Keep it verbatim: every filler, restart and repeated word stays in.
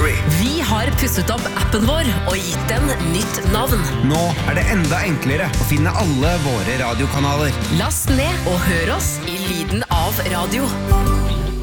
free. Vi har pusset opp appen vår og gitt den nytt navn. Nå er det enda enklere å finne alle våre radiokanaler. Last ned og hør oss i lyden av radio.